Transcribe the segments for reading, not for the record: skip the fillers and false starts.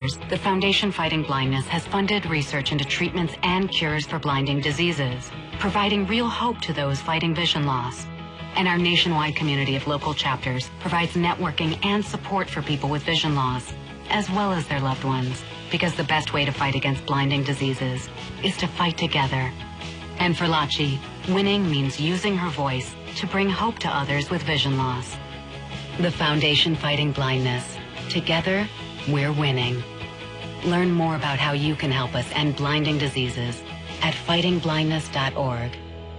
years, the Foundation Fighting Blindness has funded research into treatments and cures for blinding diseases, providing real hope to those fighting vision loss. And our nationwide community of local chapters provides networking and support for people with vision loss, as well as their loved ones, because the best way to fight against blinding diseases is to fight together. And for Lachi, winning means using her voice to bring hope to others with vision loss. The Foundation Fighting Blindness. Together, we're winning. Learn more about how you can help us end blinding diseases at fightingblindness.org.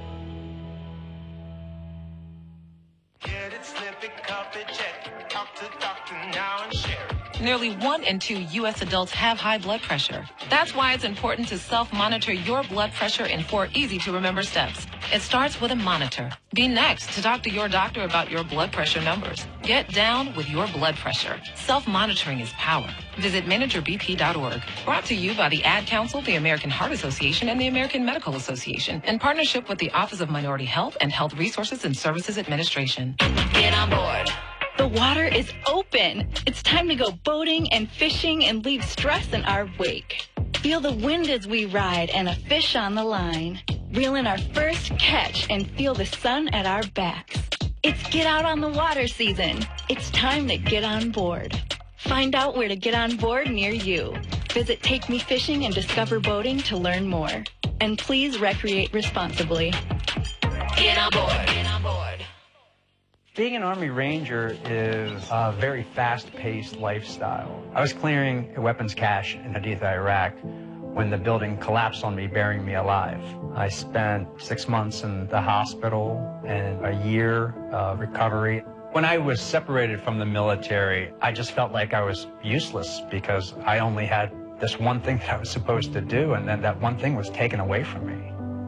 Nearly 1 in 2 U.S. adults have high blood pressure. That's why it's important to self-monitor your blood pressure in 4 easy-to-remember steps. It starts with a monitor. Be next to talk to your doctor about your blood pressure numbers. Get down with your blood pressure. Self-monitoring is power. Visit managerbp.org. Brought to you by the Ad Council, the American Heart Association, and the American Medical Association, in partnership with the Office of Minority Health and Health Resources and Services Administration. Get on board. The water is open. It's time to go boating and fishing and leave stress in our wake. Feel the wind as we ride and a fish on the line. Reel in our first catch and feel the sun at our backs. It's get out on the water season. It's time to get on board. Find out where to get on board near you. Visit Take Me Fishing and Discover Boating to learn more. And please recreate responsibly. Get on board. Get on board. Being an Army Ranger is a very fast-paced lifestyle. I was clearing a weapons cache in Haditha, Iraq, when the building collapsed on me, burying me alive. I spent 6 months in the hospital and a year of recovery. When I was separated from the military, I just felt like I was useless because I only had this one thing that I was supposed to do, and then that one thing was taken away from me.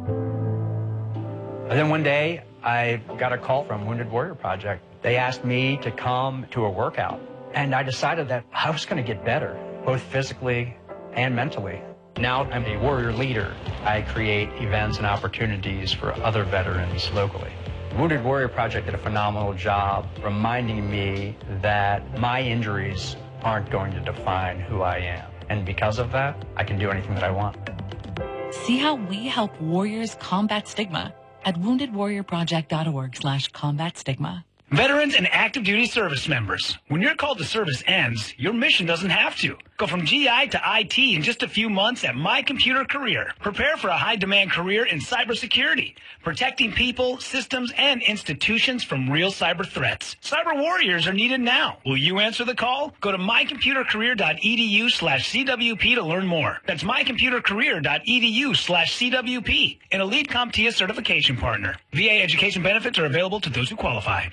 And then one day, I got a call from Wounded Warrior Project. They asked me to come to a workout, and I decided that I was going to get better, both physically and mentally. Now I'm a warrior leader. I create events and opportunities for other veterans locally. Wounded Warrior Project did a phenomenal job reminding me that my injuries aren't going to define who I am. And because of that, I can do anything that I want. See how we help warriors combat stigma at woundedwarriorproject.org/combat stigma. Veterans and active duty service members, when your call to service ends, your mission doesn't have to. Go from GI to IT in just a few months at My Computer Career. Prepare for a high-demand career in cybersecurity, protecting people, systems, and institutions from real cyber threats. Cyber warriors are needed now. Will you answer the call? Go to mycomputercareer.edu/CWP to learn more. That's mycomputercareer.edu/CWP, an elite CompTIA certification partner. VA education benefits are available to those who qualify.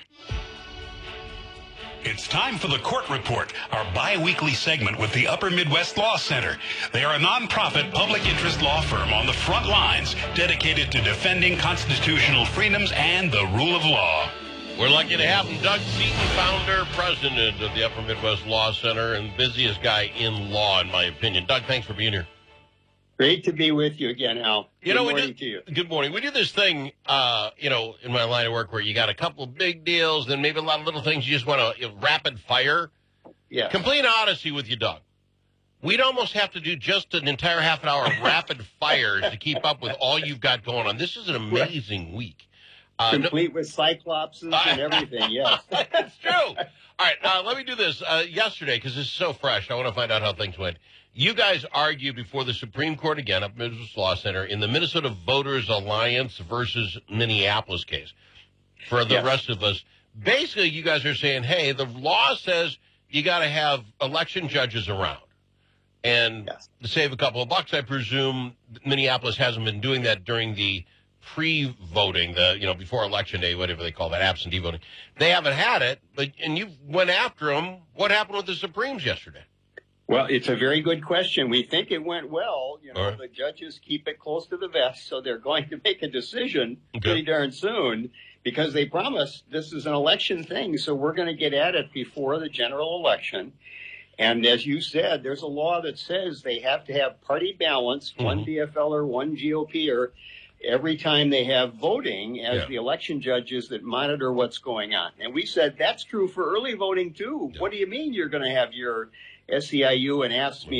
It's time for the Court Report, our bi-weekly segment with the Upper Midwest Law Center. They are a nonprofit public interest law firm on the front lines, dedicated to defending constitutional freedoms and the rule of law. We're lucky to have him. Doug Seaton, founder, president of the Upper Midwest Law Center, and busiest guy in law, in my opinion. Doug, thanks for being here. Great to be with you again, Al. Good morning to you. Good morning. We do this thing, in my line of work where you got a couple of big deals, then maybe a lot of little things you just want to rapid fire. Yeah. Complete honesty with you, Doug. We'd almost have to do just an entire half an hour of rapid fires to keep up with all you've got going on. This is an amazing week. Complete with cyclopses and everything, yes. That's true. All right, let me do this. Yesterday, because this is so fresh, I want to find out how things went. You guys argued before the Supreme Court again, up Midwest Law Center, in the Minnesota Voters Alliance versus Minneapolis case. For the rest of us, basically you guys are saying, hey, the law says you got to have election judges around. And to save a couple of bucks, I presume Minneapolis hasn't been doing that during the pre-voting, before Election Day, whatever they call that, absentee voting. They haven't had it, and you went after them. What happened with the Supremes yesterday? Well, it's a very good question. We think it went well. The judges keep it close to the vest, so they're going to make a decision pretty darn soon because they promised this is an election thing, so we're going to get at it before the general election. And as you said, there's a law that says they have to have party balance, one DFL-er, one GOP-er, every time they have voting as the election judges that monitor what's going on. And we said that's true for early voting, too. What do you mean you're going to have your SEIU and AFSCME